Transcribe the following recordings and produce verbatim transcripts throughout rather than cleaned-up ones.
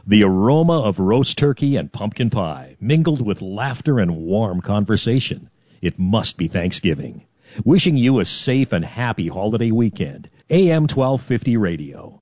The aroma of roast turkey and pumpkin pie, mingled with laughter and warm conversation. It must be Thanksgiving. Wishing you a safe and happy holiday weekend. A M twelve fifty Radio.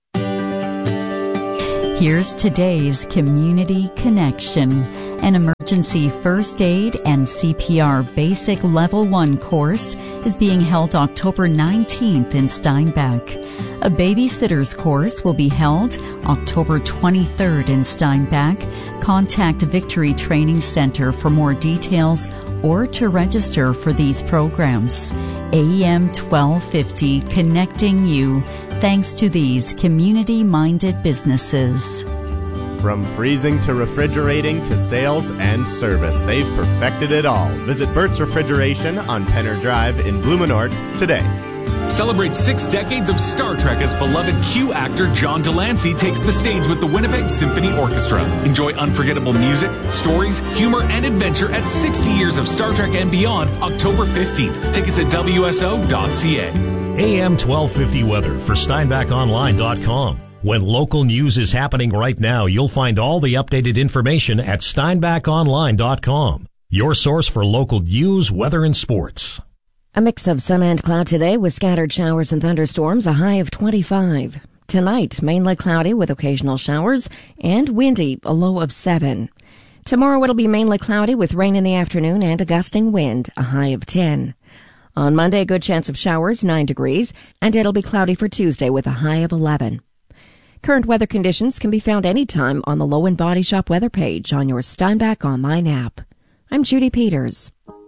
Here's today's Community Connection. An emergency first aid and C P R basic level one course is being held October nineteenth in Steinbach. A babysitter's course will be held October twenty-third in Steinbach. Contact Victory Training Center for more details or to register for these programs. A M twelve fifty, connecting you thanks to these community-minded businesses. From freezing to refrigerating to sales and service, they've perfected it all. Visit Burt's Refrigeration on Penner Drive in Blumenort today. Celebrate six decades of Star Trek as beloved Q actor John Delancey takes the stage with the Winnipeg Symphony Orchestra. Enjoy unforgettable music, stories, humor, and adventure at sixty years of Star Trek and beyond, October fifteenth. Tickets at W S O dot C A. A M twelve fifty weather for Steinbach Online dot com. When local news is happening right now, you'll find all the updated information at Steinbach Online dot com. Your source for local news, weather, and sports. A mix of sun and cloud today with scattered showers and thunderstorms, a high of twenty-five. Tonight, mainly cloudy with occasional showers and windy, a low of seven. Tomorrow it'll be mainly cloudy with rain in the afternoon and a gusting wind, a high of ten. On Monday, a good chance of showers, nine degrees, and it'll be cloudy for Tuesday with a high of eleven. Current weather conditions can be found anytime on the Low and Body Shop weather page on your Steinbach Online app. I'm Judy Peters.